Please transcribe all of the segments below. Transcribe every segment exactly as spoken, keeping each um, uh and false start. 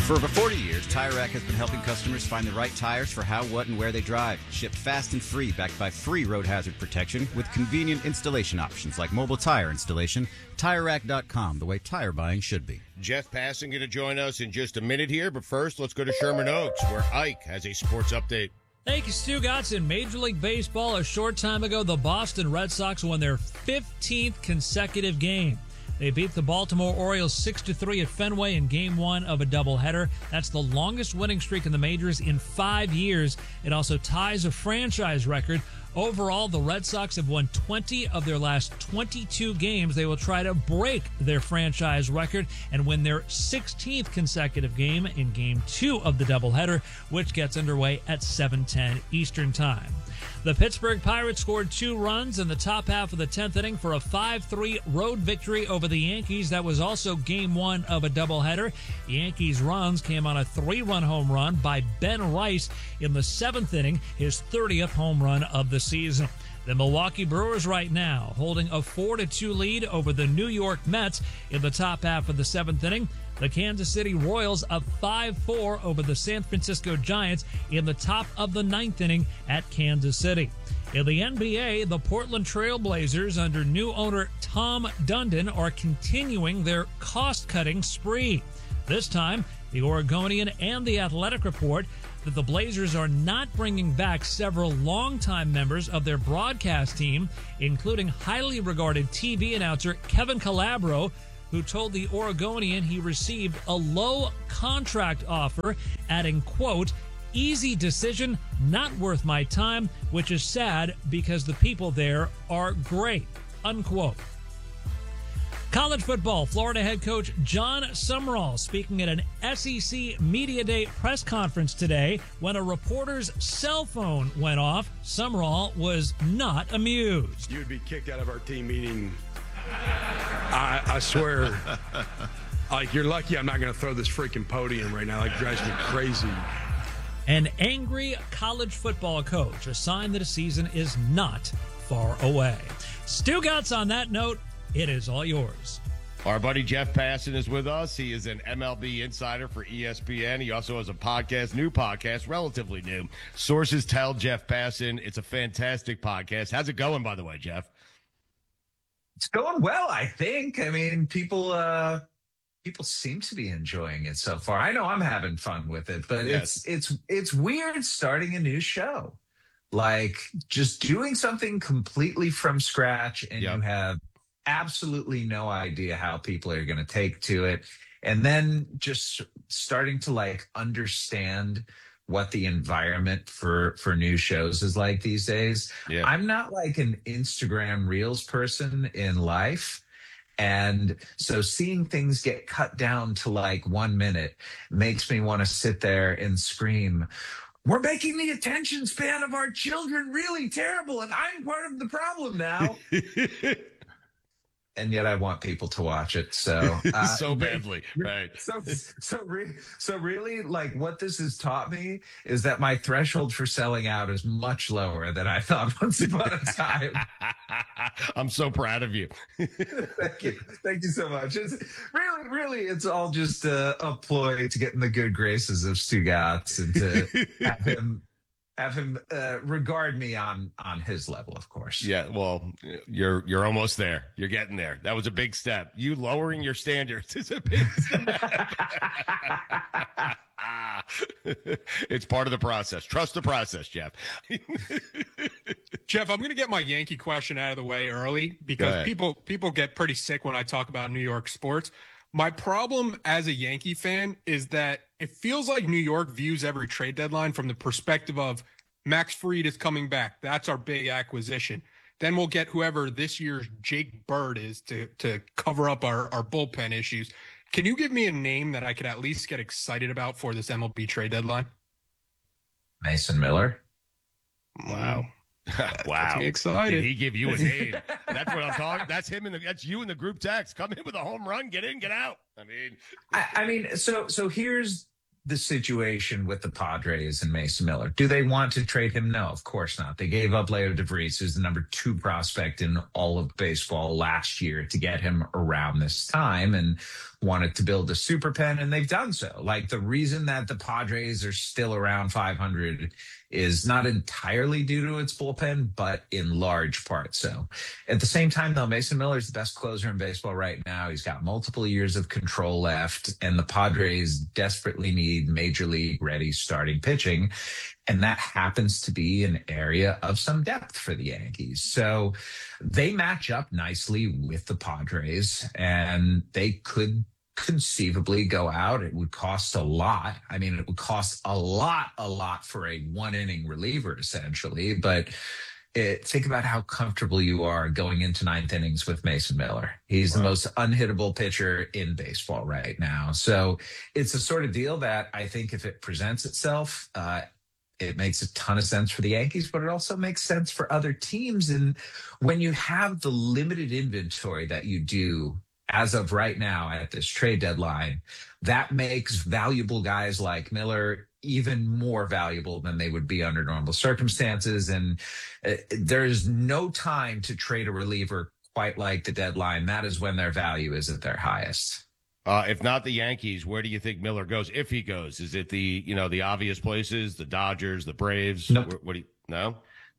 For over forty years, Tire Rack has been helping customers find the right tires for how, what, and where they drive. Shipped fast and free, backed by free road hazard protection with convenient installation options like mobile tire installation. Tire Rack dot com, the way tire buying should be. Jeff Passan going to join us in just a minute here, but first, let's go to Sherman Oaks, where Ike has a sports update. Thank you, Stu Gotts. In Major League Baseball, a short time ago, the Boston Red Sox won their fifteenth consecutive game. They beat the Baltimore Orioles six to three at Fenway in game one of a doubleheader. That's the longest winning streak in the majors in five years. It also ties a franchise record. Overall, the Red Sox have won twenty of their last twenty-two games. They will try to break their franchise record and win their sixteenth consecutive game in game two of the doubleheader, which gets underway at seven ten Eastern Time. The Pittsburgh Pirates scored two runs in the top half of the tenth inning for a five three road victory over the Yankees. That was also game one of a doubleheader. The Yankees' runs came on a three-run home run by Ben Rice in the seventh inning, his thirtieth home run of the season. The Milwaukee Brewers right now holding a four to two lead over the New York Mets in the top half of the seventh inning. The Kansas City Royals up five four over the San Francisco Giants in the top of the ninth inning at Kansas City. In the N B A, the Portland Trail Blazers under new owner Tom Dundon are continuing their cost-cutting spree. This time, the Oregonian and the Athletic report that the Blazers are not bringing back several longtime members of their broadcast team, including highly regarded T V announcer Kevin Calabro, who told the Oregonian he received a low contract offer, adding, quote, "Easy decision, not worth my time, which is sad because the people there are great," unquote. College football, Florida head coach John Sumrall speaking at an S E C Media Day press conference today when a reporter's cell phone went off. Sumrall was not amused. You'd be kicked out of our team meeting. I, I swear, like, you're lucky I'm not going to throw this freaking podium right now. Like, it drives me crazy. An angry college football coach, a sign that a season is not far away. Stu Gotts on that note. It is all yours. Our buddy Jeff Passan is with us. He is an M L B insider for E S P N. He also has a podcast, new podcast, relatively new. Sources Tell Jeff Passan. It's a fantastic podcast. How's it going, by the way, Jeff? It's going well, I think. I mean, people uh, people seem to be enjoying it so far. I know I'm having fun with it, but Yes. it's it's it's weird starting a new show. Like, just doing something completely from scratch, and Yep. you have absolutely no idea how people are going to take to it. And then just starting to like understand what the environment for, for new shows is like these days. Yeah. I'm not like an Instagram Reels person in life. And so seeing things get cut down to like one minute makes me want to sit there and scream, "We're making the attention span of our children really terrible, and I'm part of the problem now." And yet I want people to watch it. So, uh, so badly, right. So, so, re- so really, like, what this has taught me is that my threshold for selling out is much lower than I thought once upon a time. I'm so proud of you. Thank you. Thank you so much. It's really, really, it's all just a, a ploy to get in the good graces of Stu Gotts and to have him have him uh, regard me on on his level, of course. Yeah, well, you're you're almost there. You're getting there. That was a big step. You lowering your standards is a big step. It's part of the process. Trust the process, Jeff. Jeff, I'm going to get my Yankee question out of the way early because people people get pretty sick when I talk about New York sports. My problem as a Yankee fan is that it feels like New York views every trade deadline from the perspective of Max Fried is coming back. That's our big acquisition. Then we'll get whoever this year's Jake Bird is to to cover up our, our bullpen issues. Can you give me a name that I could at least get excited about for this M L B trade deadline? Mason Miller. Wow. Wow. Gets me excited. Did he give you a name? That's what I'm talking. That's him in the that's you in the group text. Come in with a home run, get in, get out. I mean I, I mean, so so here's the situation with the Padres and Mason Miller. Do they want to trade him? No, of course not. They gave up Leo DeVries, who's the number two prospect in all of baseball last year, to get him around this time, and wanted to build a super pen, and they've done so. Like, the reason that the Padres are still around five hundred is not entirely due to its bullpen, but in large part so. At the same time, though, Mason Miller is the best closer in baseball right now. He's got multiple years of control left, and the Padres desperately need major league ready starting pitching. And that happens to be an area of some depth for the Yankees. So they match up nicely with the Padres, and they could conceivably go out. It would cost a lot. I mean, it would cost a lot, a lot for a one inning reliever, essentially. But it, think about how comfortable you are going into ninth innings with Mason Miller. He's wow. the most unhittable pitcher in baseball right now. So it's a sort of deal that I think if it presents itself, uh, it makes a ton of sense for the Yankees, but it also makes sense for other teams. And when you have the limited inventory that you do as of right now at this trade deadline, that makes valuable guys like Miller even more valuable than they would be under normal circumstances. And uh, there's no time to trade a reliever quite like the deadline. That is when their value is at their highest. Uh, if not the Yankees, where do you think Miller goes? If he goes, is it the, you know, the obvious places, the Dodgers, the Braves? Nope. What, what do you, no?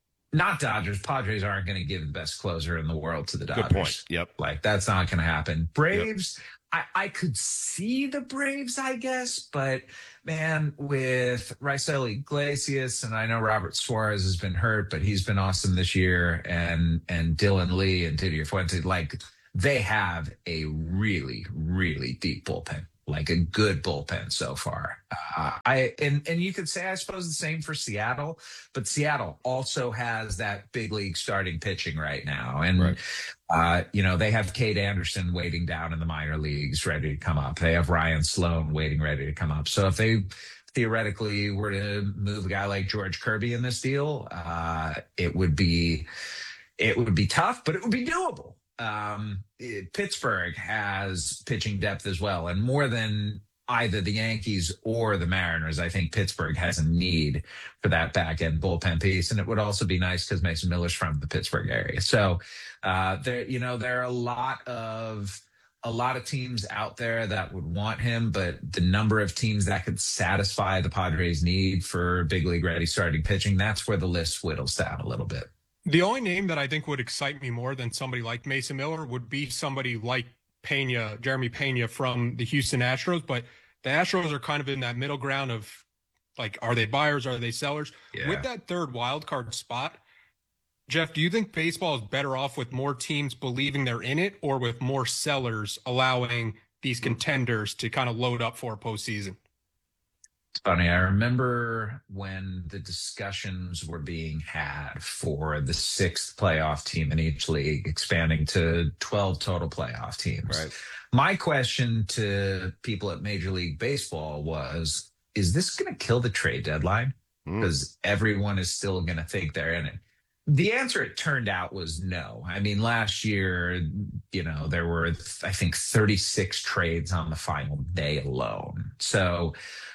Not Dodgers. Padres aren't going to give the best closer in the world to the Dodgers. Good point. Yep. Like, that's not going to happen. Braves, yep. I, I could see the Braves, I guess, but man, with Raisel Iglesias, and I know Robert Suarez has been hurt, but he's been awesome this year, and and Dylan Lee and Didier Fuentes, like, they have a really, really deep bullpen. Like a good bullpen so far. Uh, I and and you could say, I suppose, the same for Seattle, but Seattle also has that big league starting pitching right now, and right. uh, you know they have Cade Anderson waiting down in the minor leagues, ready to come up. They have Ryan Sloan waiting, ready to come up. So if they theoretically were to move a guy like George Kirby in this deal, uh, it would be it would be tough, but it would be doable. Um, it, Pittsburgh has pitching depth as well, and more than either the Yankees or the Mariners, I think Pittsburgh has a need for that back end bullpen piece, and it would also be nice because Mason Miller's from the Pittsburgh area. So, uh, there, you know, there are a lot of a lot of teams out there that would want him, but the number of teams that could satisfy the Padres' need for big league ready starting pitching, that's where the list whittles down a little bit. The only name that I think would excite me more than somebody like Mason Miller would be somebody like Pena, Jeremy Pena from the Houston Astros. But the Astros are kind of in that middle ground of, like, are they buyers? Are they sellers? Yeah. With that third wild card spot, Jeff, do you think baseball is better off with more teams believing they're in it, or with more sellers allowing these contenders to kind of load up for a postseason? It's funny. I remember when the discussions were being had for the sixth playoff team in each league, expanding to twelve total playoff teams. Right. My question to people at Major League Baseball was, is this going to kill the trade deadline? Because mm. everyone is still going to think they're in it. The answer, it turned out, was no. I mean, last year, you know, there were, I think, thirty-six trades on the final day alone. So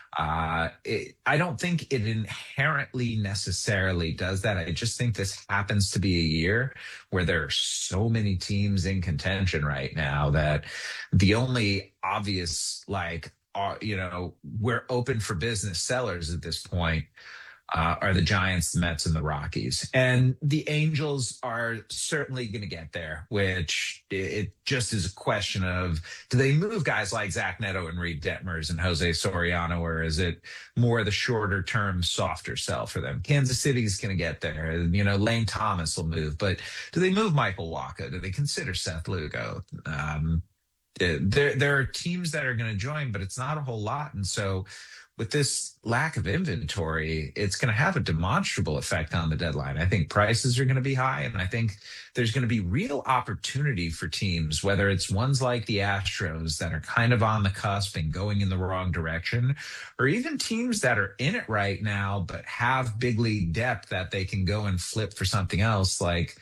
Uh, it, I don't think it inherently necessarily does that. I just think this happens to be a year where there are so many teams in contention right now that the only obvious, like, are, you know, we're open for business sellers at this point uh, are the Giants, the Mets, and the Rockies. And the Angels are certainly going to get there, which it just is a question of, do they move guys like Zach Neto and Reed Detmers and Jose Soriano, or is it more the shorter term, softer sell for them? Kansas City's going to get there. You know, Lane Thomas will move, but do they move Michael Wacha? Do they consider Seth Lugo? Um, there, there are teams that are going to join, but it's not a whole lot. And so with this lack of inventory, it's going to have a demonstrable effect on the deadline. I think prices are going to be high, and I think there's going to be real opportunity for teams, whether it's ones like the Astros that are kind of on the cusp and going in the wrong direction, or even teams that are in it right now but have big league depth that they can go and flip for something else, like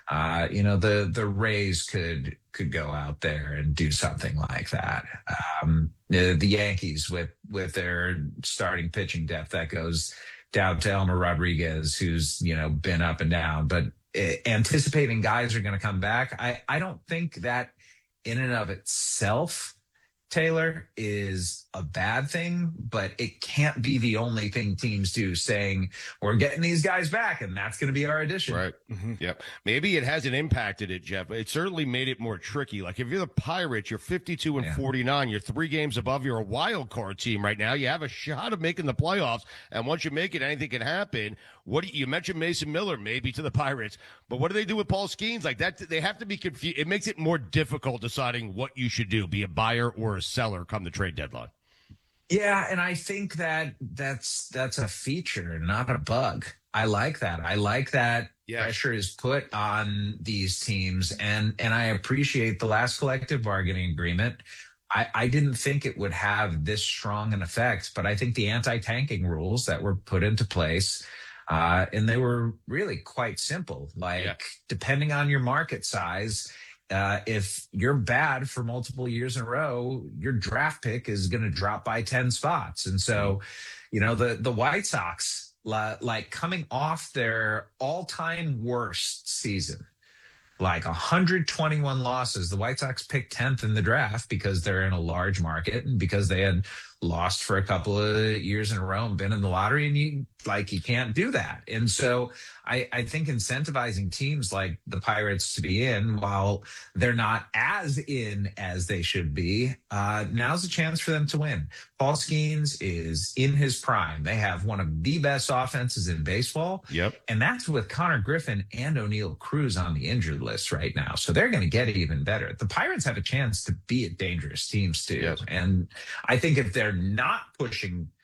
Uh, you know, the the Rays could could go out there and do something like that. Um, the, the Yankees with with their starting pitching depth that goes down to Elmer Rodriguez, who's, you know, been up and down, but uh, anticipating guys are going to come back. I, I don't think that in and of itself, Taylor, is a bad thing, but it can't be the only thing teams do, saying we're getting these guys back and that's going to be our addition. Right. Mm-hmm. Yep. Maybe it hasn't impacted it, Jeff. It certainly made it more tricky. Like if you're the Pirates, you're fifty-two and yeah. forty-nine. You're three games above. You're a wild card team right now. You have a shot of making the playoffs. And once you make it, anything can happen. What do you, you mentioned Mason Miller, maybe to the Pirates, but what do they do with Paul Skeens? Like that, they have to be confused. It makes it more difficult deciding what you should do, be a buyer or a seller come the trade deadline. Yeah, and I think that that's that's a feature, not a bug. I like that. I like that yeah. pressure is put on these teams, and and I appreciate the last collective bargaining agreement. I, I didn't think it would have this strong an effect, but I think the anti-tanking rules that were put into place, uh, and they were really quite simple. Like, yeah. depending on your market size, Uh, if you're bad for multiple years in a row, your draft pick is going to drop by ten spots. And so, you know, the, the White Sox, like coming off their all-time worst season, like one hundred twenty-one losses, the White Sox picked tenth in the draft because they're in a large market and because they had lost for a couple of years in a row and been in the lottery, and you like you can't do that. And so I, I think incentivizing teams like the Pirates to be in, while they're not as in as they should be, uh, now's a chance for them to win. Paul Skeens is in his prime. They have one of the best offenses in baseball. Yep. And that's with Connor Griffin and O'Neal Cruz on the injured list right now. So they're going to get even better. The Pirates have a chance to be at dangerous teams too. Yep. And I think if they're not pushing